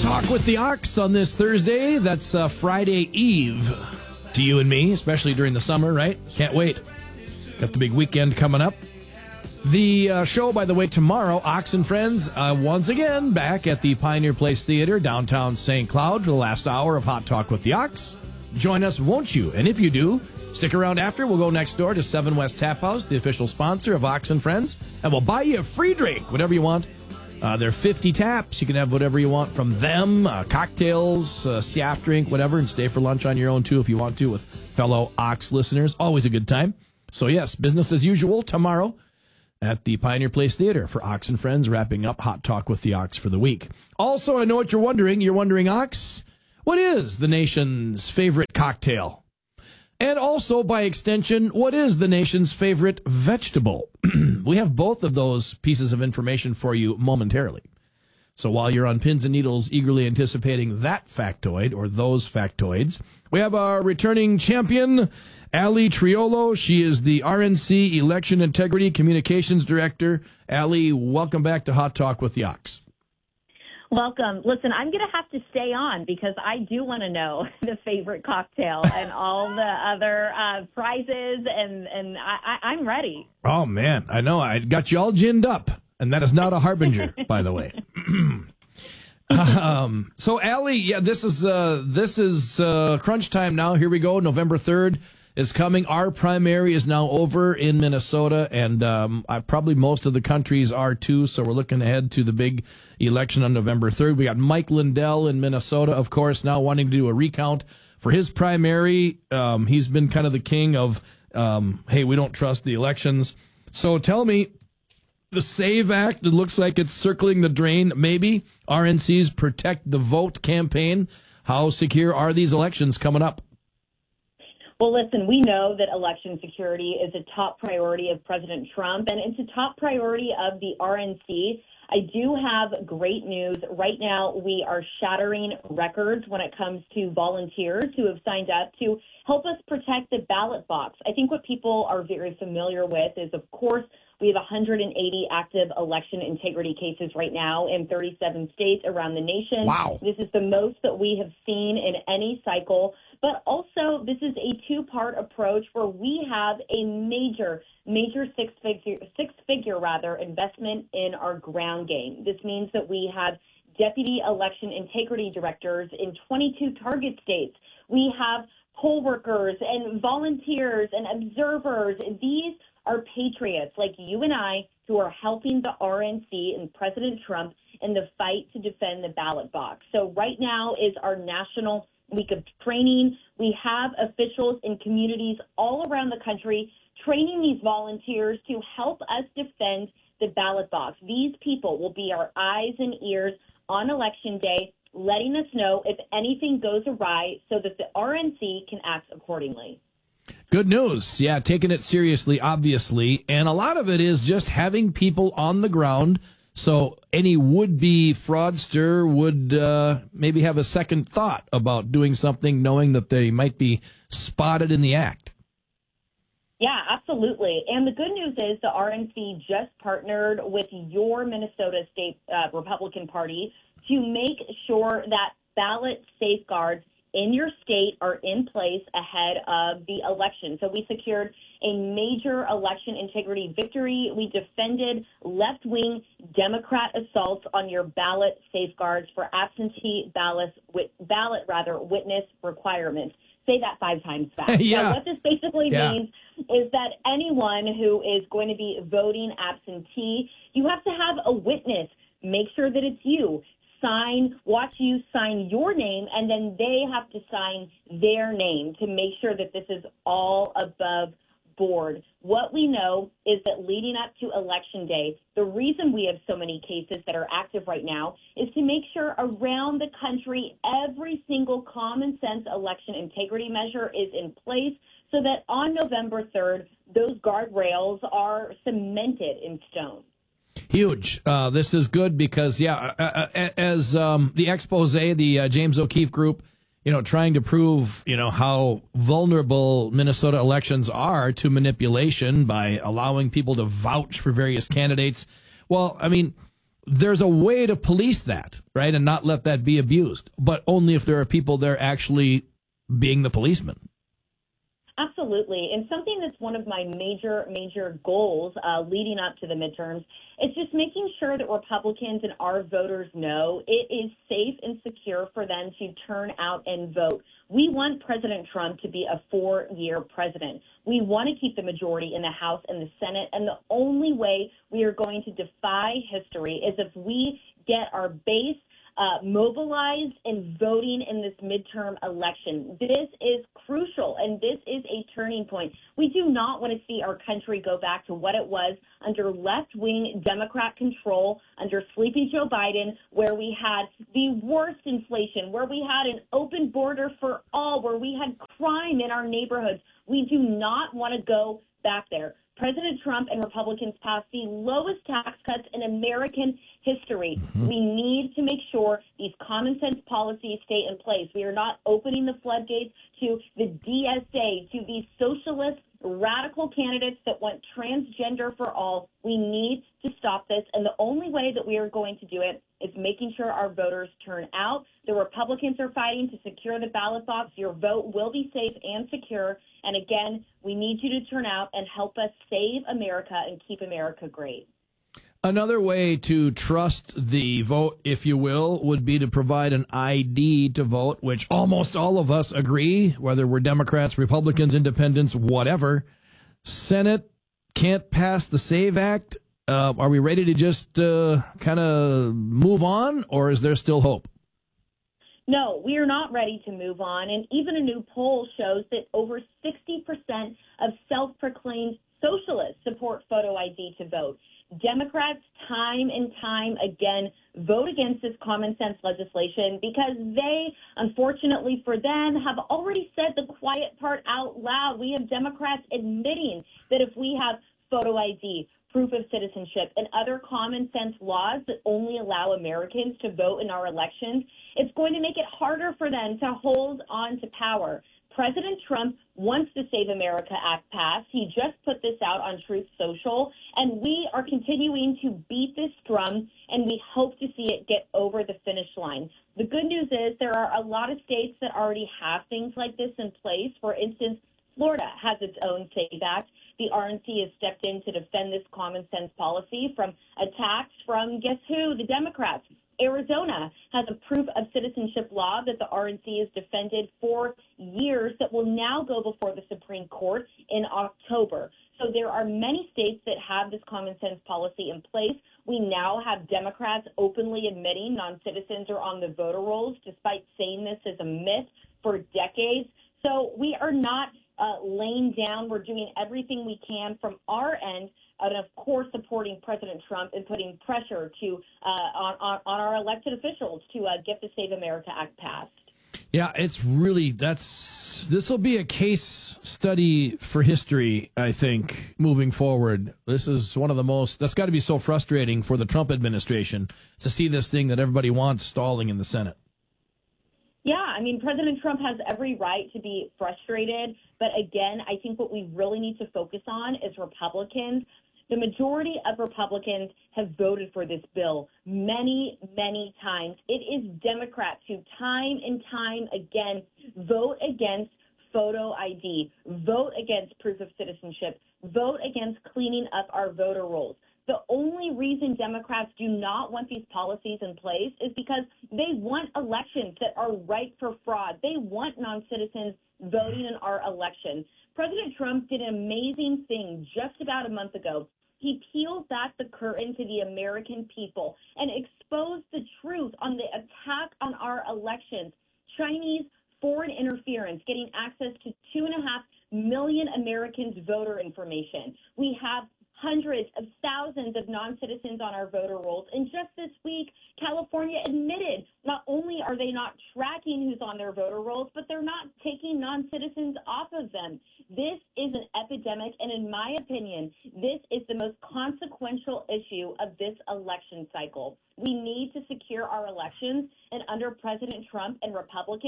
Talk with the Ox on this Thursday. That's Friday Eve to you and me, especially during the summer, right? Can't wait. Got the big weekend coming up. The show, by the way, tomorrow, Ox and Friends, once again, back at the Pioneer Place Theater, downtown St. Cloud for the last hour of Hot Talk with the Ox. Join us, won't you? And if you do, stick around after. We'll go next door to 7 West Tap House, the official sponsor of Ox and Friends, and we'll buy you a free drink, whatever you want. They're 50 taps. You can have whatever you want from them, cocktails, siaf drink, whatever, and stay for lunch on your own, too, if you want to, with fellow Ox listeners. Always a good time. So, yes, business as usual tomorrow at the Pioneer Place Theater for Ox and Friends, wrapping up Hot Talk with the Ox for the week. Also, I know what you're wondering. You're wondering, Ox, what is the nation's favorite cocktail? And also, by extension, what is the nation's favorite vegetable? We have both of those pieces of information for you momentarily. So while you're on pins and needles eagerly anticipating that factoid or those factoids, we have our returning champion, Ali Triolo. She is the RNC Election Integrity Communications Director. Ali, welcome back to Hot Talk with the Ox. Welcome. Listen, I'm going to have to stay on because I do want to know the favorite cocktail and all the other prizes, and I'm ready. Oh, man. I know. I got you all ginned up, and that is not a harbinger, by the way. So, Ali, yeah, this is crunch time now. Here we go. November 3rd is coming. Our primary is now over in Minnesota, and probably most of the countries are too, so we're looking ahead to the big election on November 3rd. We got Mike Lindell in Minnesota, of course, now wanting to do a recount for his primary. He's been kind of the king of, hey, we don't trust the elections. So tell me, the SAVE Act, it looks like it's circling the drain, maybe. RNC's Protect the Vote campaign. How secure are these elections coming up? Well, listen, we know that election security is a top priority of President Trump, and it's a top priority of the RNC. I do have great news. Right now, we are shattering records when it comes to volunteers who have signed up to help us protect the ballot box. I think what people are very familiar with is, of course, we have 180 active election integrity cases right now in 37 states around the nation. Wow. This is the most that we have seen in any cycle. But also, this is a two-part approach where we have a major six-figure investment in our ground game. This means that we have deputy election integrity directors in 22 target states. We have poll workers and volunteers and observers. These are patriots like you and I who are helping the RNC and President Trump in the fight to defend the ballot box. So right now is our national week of training. We have officials in communities all around the country training these volunteers to help us defend the ballot box. These people will be our eyes and ears on Election Day, letting us know if anything goes awry so that the RNC can act accordingly. Good news. Yeah, taking it seriously, obviously. And a lot of it is just having people on the ground. So any would-be fraudster would maybe have a second thought about doing something, knowing that they might be spotted in the act. Yeah, absolutely. And the good news is the RNC just partnered with your Minnesota State Republican Party to make sure that ballot safeguards in your state are in place ahead of the election. So we secured a major election integrity victory. We defended left-wing Democrat assaults on your ballot safeguards for absentee witness requirements. Say that 5 times fast. Yeah. Now, what this basically means is that anyone who is going to be voting absentee, you have to have a witness. Make sure that it's you. Watch you sign your name, and then they have to sign their name to make sure that this is all above board. What we know is that leading up to Election Day, the reason we have so many cases that are active right now is to make sure around the country every single common sense election integrity measure is in place so that on November 3rd, those guardrails are cemented in stone. Huge. This is good because, as the expose, the James O'Keefe Group, trying to prove, how vulnerable Minnesota elections are to manipulation by allowing people to vouch for various candidates. Well, I mean, there's a way to police that, right, and not let that be abused, but only if there are people there actually being the policeman. Absolutely. And something that's one of my major goals leading up to the midterms is just making sure that Republicans and our voters know it is safe and secure for them to turn out and vote. We want President Trump to be a 4-year president. We want to keep the majority in the House and the Senate. And the only way we are going to defy history is if we get our base mobilized and voting in this midterm election. This is crucial, and this is a turning point. We do not want to see our country go back to what it was under left-wing Democrat control, under sleepy Joe Biden, where we had the worst inflation, where we had an open border for all, where we had crime in our neighborhoods. We do not want to go back there. President Trump and Republicans passed the lowest tax cuts in American history. We need to make sure these common sense policies stay in place. We are not opening the floodgates to the DSA, to these socialist radical candidates that want transgender for all. We need to stop this. And the only way that we are going to do it is making sure our voters turn out. The Republicans are fighting to secure the ballot box. Your vote will be safe and secure. And again, we need you to turn out and help us save America and keep America great. Another way to trust the vote, if you will, would be to provide an ID to vote, which almost all of us agree, whether we're Democrats, Republicans, Independents, whatever. Senate can't pass the SAVE Act. Are we ready to just kind of move on, or is there still hope? No, we are not ready to move on. And even a new poll shows that over 60% of self-proclaimed socialists support photo ID to vote. Democrats, time and time again, vote against this common sense legislation because they, unfortunately for them, have already said the quiet part out loud. We have Democrats admitting that if we have photo ID, proof of citizenship, and other common sense laws that only allow Americans to vote in our elections, it's going to make it harder for them to hold on to power. President Trump wants the Save America Act passed. He just put this out on Truth Social, and we are continuing to beat this drum, and we hope to see it get over the finish line. The good news is there are a lot of states that already have things like this in place. For instance, Florida has its own SAVE Act. The RNC has stepped in to defend this common sense policy from attacks from, guess who, the Democrats. Arizona has a proof of citizenship law that the RNC has defended for years that will now go before the Supreme Court in October. So there are many states that have this common sense policy in place. We now have Democrats openly admitting non-citizens are on the voter rolls, despite saying this as a myth for decades. So we are not laying down. We're doing everything we can from our end, and of course supporting President Trump and putting pressure to on our elected officials to get the Save America Act passed. Yeah, it's really, this will be a case study for history, I think, moving forward. This is one of the most, that's got to be so frustrating for the Trump administration to see this thing that everybody wants stalling in the Senate. Yeah, I mean, President Trump has every right to be frustrated. But again, I think what we really need to focus on is Republicans. The majority of Republicans have voted for this bill many, many times. It is Democrats who time and time again vote against photo ID, vote against proof of citizenship, vote against cleaning up our voter rolls. The only reason Democrats do not want these policies in place is because they want elections that are ripe for fraud. They want non-citizens voting in our elections. President Trump did an amazing thing just about a month ago. He peeled back the curtain to the American people and exposed the truth on the attack on our elections. Chinese foreign interference, getting access to 2.5 million Americans' voter information. We have hundreds of thousands of non-citizens on our voter rolls. And just this week, California admitted not only are they not tracking who's on their voter rolls, but they're not taking non-citizens off of them. This is an epidemic, and in my opinion, this is the most consequential issue of this election cycle. We need to secure our elections, and under President Trump and Republicans,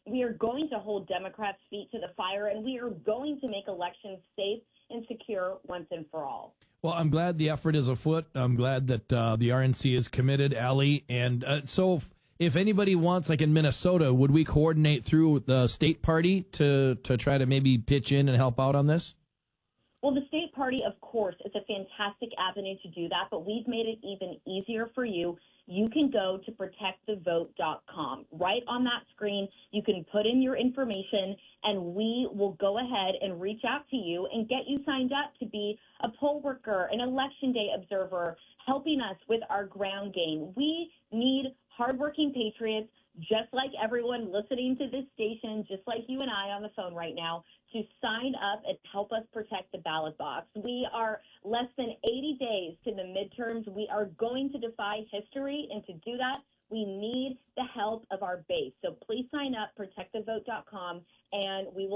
We are going to hold Democrats' feet to the fire, and we are going to make elections safe and secure once and for all. Well, I'm glad the effort is afoot. I'm glad that the RNC is committed, Allie. And so if anybody wants, like in Minnesota, would we coordinate through the state party to try to maybe pitch in and help out on this? Well, the state party, of course, is a fantastic avenue to do that, but we've made it even easier for you. You can go to protectthevote.com. Right on that screen, you can put in your information, and we will go ahead and reach out to you and get you signed up to be a poll worker, an election day observer, helping us with our ground game. We need hardworking patriots, just like everyone listening to this station, just like you and I on the phone right now, to sign up and help us protect the ballot box. We are less than 80 days to the midterms. We are going to defy history, and to do that, we need the help of our base. So please sign up, protectthevote.com, and we will